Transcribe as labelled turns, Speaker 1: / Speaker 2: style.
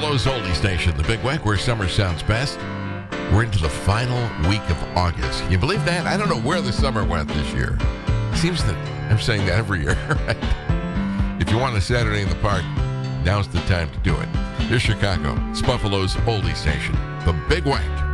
Speaker 1: Buffalo's oldie station, the Big Weck, where summer sounds best. We're into the final week of August. Can you believe that? I don't know where the summer went this year. Seems that I'm saying that every year, right? If you want a Saturday in the park, now's the time to do it. Here's Chicago. It's Buffalo's oldie station, the Big Weck.